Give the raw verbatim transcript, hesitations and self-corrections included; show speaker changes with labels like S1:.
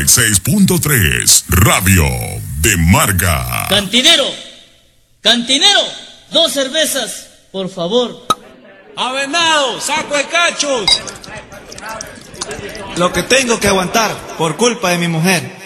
S1: seis punto tres, Radio de Marca.
S2: Cantinero, cantinero, dos cervezas, por favor.
S3: Avenado, saco de cachos.
S4: Lo que tengo que aguantar por culpa de mi mujer.